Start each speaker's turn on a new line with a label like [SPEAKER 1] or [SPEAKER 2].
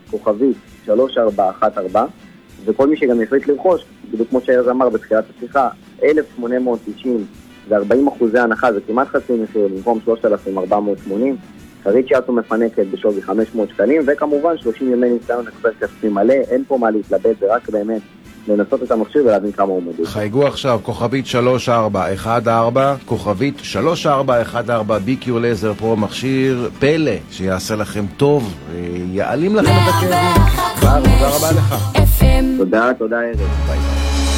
[SPEAKER 1] כוכבית 3414, וכל מי שגם יחליט לרכוש, בדיוק כמו שארז אמר בתחילת השיחה, 1,890 זה 40% הנחה, זה כמעט חצי מחיר, במקום 3,480, חרית שיאטו מפנקת בשווי 500 שקלים, וכמובן 30 ימי ניסיון החזר כספי מלא, אין פה מה להתלבט, זה רק באמת לנסות את המכשיר ולהבין כמה הוא מודד.
[SPEAKER 2] חייגו עכשיו, כוכבית 3414, כוכבית 3414, BQ לייזר פרו, מכשיר פלא שיעשה לכם טוב, יעלים לכם את הכאבים. תודה רבה לך.
[SPEAKER 1] תודה, ארז.
[SPEAKER 2] ביי.